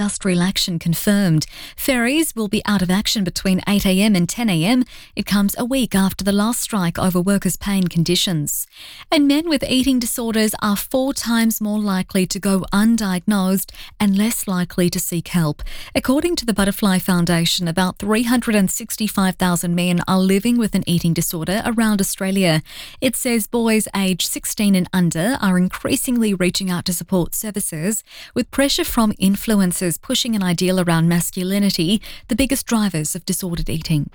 industrial action confirmed. Ferries will be out of action between 8 a.m. and 10 a.m. It comes a week after the last strike over workers' pay and conditions. And men with eating disorders are 4 times more likely to go undiagnosed and less likely to seek help. According to the Butterfly Foundation, about 365,000 men are living with an eating disorder around Australia. It says boys aged 16 and under are increasingly reaching out to support services, with pressure from influencers pushing an ideal around masculinity, the biggest drivers of disordered eating.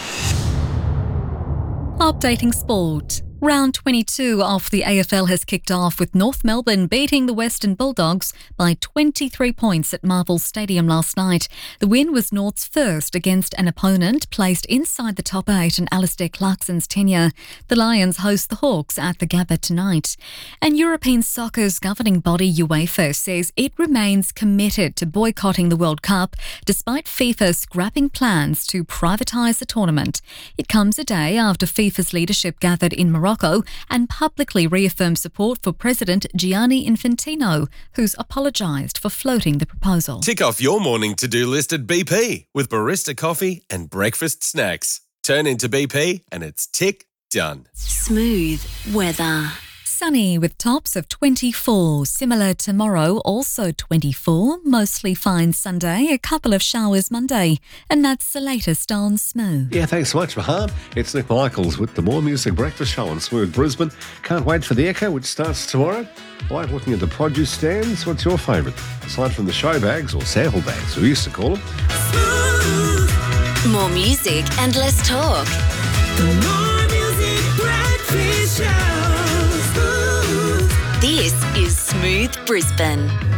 Updating sport. Round 22 of the AFL has kicked off with North Melbourne beating the Western Bulldogs by 23 points at Marvel Stadium last night. The win was North's first against an opponent placed inside the top 8 in Alistair Clarkson's tenure. The Lions host the Hawks at the Gabba tonight. And European soccer's governing body UEFA says it remains committed to boycotting the World Cup despite FIFA scrapping plans to privatise the tournament. It comes a day after FIFA's leadership gathered in Morocco and publicly reaffirmed support for President Gianni Infantino, who's apologised for floating the proposal. Tick off your morning to-do list at BP with barista coffee and breakfast snacks. Turn into BP and it's tick done. Smooth weather. Sunny with tops of 24. Similar tomorrow, also 24. Mostly fine Sunday, a couple of showers Monday. And that's the latest on Smooth. Yeah, thanks so much, Mahan. It's Nick Michaels with the More Music Breakfast Show on Smooth Brisbane. Can't wait for the Echo, which starts tomorrow. Like looking at the produce stands, what's your favourite? Aside from the show bags, or sample bags, we used to call them. Smooth. More music and less talk. The More Music Breakfast Show. This is Smooth Brisbane.